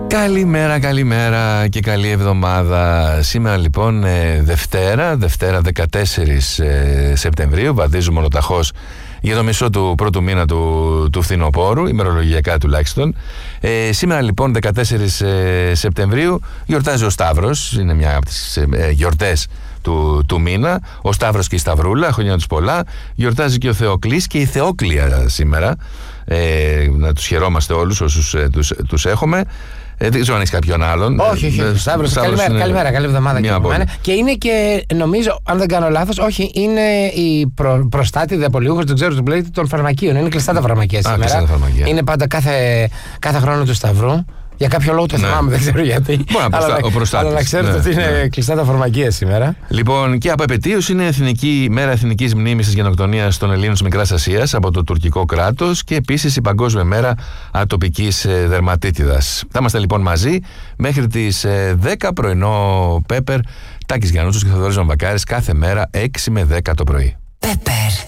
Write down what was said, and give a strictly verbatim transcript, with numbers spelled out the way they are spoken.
Καλημέρα, καλημέρα και καλή εβδομάδα. Σήμερα λοιπόν ε, Δευτέρα, Δευτέρα δεκατέσσερις ε, Σεπτεμβρίου, βαδίζουμε ολοταχώς για το μισό του πρώτου μήνα του, του φθινοπόρου, ημερολογιακά τουλάχιστον. Ε, σήμερα λοιπόν δεκατέσσερις ε, Σεπτεμβρίου γιορτάζει ο Σταύρος, είναι μια από τις ε, γιορτές του, του μήνα. Ο Σταύρος και η Σταυρούλα, χρόνια τους πολλά. Γιορτάζει και ο Θεοκλής και η Θεόκλια σήμερα. Ε, να τους χαιρόμαστε όλους όσους ε, τους, τους έχουμε. Ε, δεν ξέρω αν έχει κάποιον άλλον. Όχι, όχι. Ε, Σταύρος, καλημέρα, είναι... καλημέρα, καλή εβδομάδα και από μένα. Και είναι και, νομίζω, αν δεν κάνω λάθος, όχι, είναι η προ, προστάτη διαπολιούχος, δεν ξέρω, του λέγεται, των φαρμακείων. Είναι κλειστά τα φαρμακεία σήμερα. Κλειστά τα φαρμακεία. Είναι πάντα κάθε, κάθε χρόνο του Σταυρού. Για κάποιο λόγο το ναι. θυμάμαι, δεν ξέρω γιατί. Αλλά, ο προστάτης. Αλλά να ξέρετε ναι, ότι είναι ναι. κλειστά τα φαρμακεία σήμερα. Λοιπόν, και από επετείους είναι εθνική, μέρα εθνικής μνήμης της γενοκτονίας των Ελλήνων της Μικράς Ασίας από το τουρκικό κράτος και επίσης η Παγκόσμια Μέρα Ατοπικής Δερματίτιδας. Θα είμαστε λοιπόν μαζί μέχρι τις δέκα πρωινό Πέπερ, Τάκης Γιαννούτσος και Θοδωρής Βαμβακάρης κάθε μέρα έξι με δέκα το πρωί. Πέπερ.